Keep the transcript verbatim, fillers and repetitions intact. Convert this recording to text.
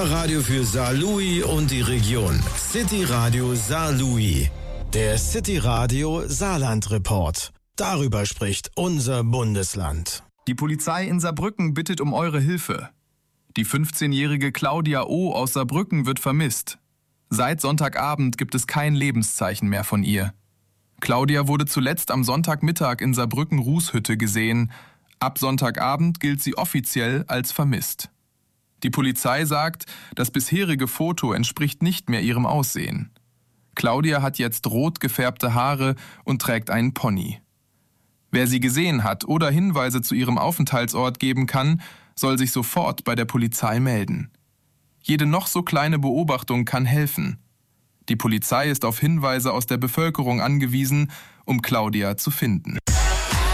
Euer Radio für Saarlouis und die Region. City Radio Saarlouis. Der City Radio Saarland Report. Darüber spricht unser Bundesland. Die Polizei in Saarbrücken bittet um eure Hilfe. Die fünfzehnjährige Claudia O. aus Saarbrücken wird vermisst. Seit Sonntagabend gibt es kein Lebenszeichen mehr von ihr. Claudia wurde zuletzt am Sonntagmittag in Saarbrücken-Rußhütte gesehen. Ab Sonntagabend gilt sie offiziell als vermisst. Die Polizei sagt, das bisherige Foto entspricht nicht mehr ihrem Aussehen. Claudia hat jetzt rot gefärbte Haare und trägt einen Pony. Wer sie gesehen hat oder Hinweise zu ihrem Aufenthaltsort geben kann, soll sich sofort bei der Polizei melden. Jede noch so kleine Beobachtung kann helfen. Die Polizei ist auf Hinweise aus der Bevölkerung angewiesen, um Claudia zu finden.